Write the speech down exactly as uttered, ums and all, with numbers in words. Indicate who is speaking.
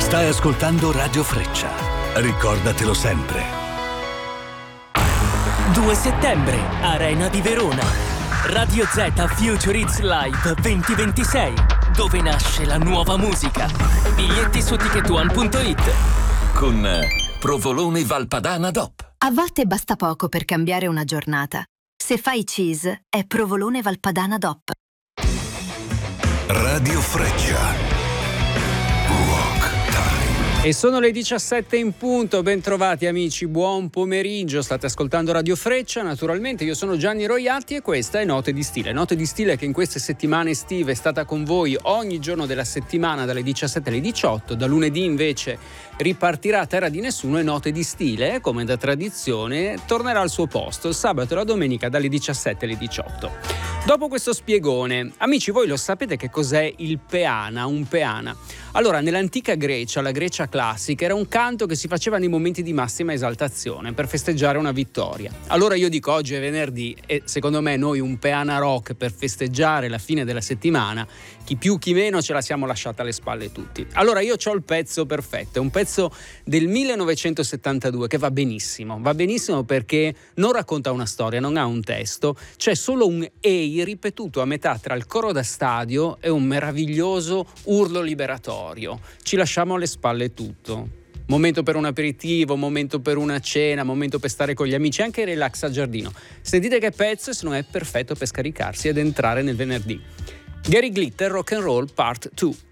Speaker 1: Stai ascoltando Radio Freccia. Ricordatelo sempre.
Speaker 2: due settembre, Arena di Verona. Radio Z Future Hits Live duemilaventisei, dove nasce la nuova musica. Biglietti su ticket one punto it.
Speaker 3: Con Provolone Valpadana D O P.
Speaker 4: A volte basta poco per cambiare una giornata. Se fai cheese, è Provolone Valpadana D O P.
Speaker 1: Radio Freccia.
Speaker 5: E sono le diciassette in punto, ben trovati amici, buon pomeriggio, state ascoltando Radio Freccia, naturalmente io sono Gianni Roiatti e questa è Note di Stile. Note di Stile che in queste settimane estive è stata con voi ogni giorno della settimana dalle diciassette alle diciotto, da lunedì invece ripartirà Terra di Nessuno e Note di Stile, come da tradizione, tornerà al suo posto il sabato e la domenica dalle diciassette alle diciotto. Dopo questo spiegone, amici, voi lo sapete che cos'è il peana, un peana? Allora, nell'antica Grecia, la Grecia classica, era un canto che si faceva nei momenti di massima esaltazione per festeggiare una vittoria. Allora io dico, oggi è venerdì e secondo me noi un peana rock per festeggiare la fine della settimana, chi più chi meno ce la siamo lasciata alle spalle tutti. Allora io c'ho il pezzo perfetto, è un pezzo del millenovecentosettantadue che va benissimo, va benissimo perché non racconta una storia, non ha un testo, c'è solo un ehi ripetuto a metà tra il coro da stadio e un meraviglioso urlo liberatorio. Ci lasciamo alle spalle tutto. Momento per un aperitivo, momento per una cena, momento per stare con gli amici, anche relax al giardino. Sentite che pezzo, se non è perfetto per scaricarsi ed entrare nel venerdì. Gary Glitter Rock and Roll Part due.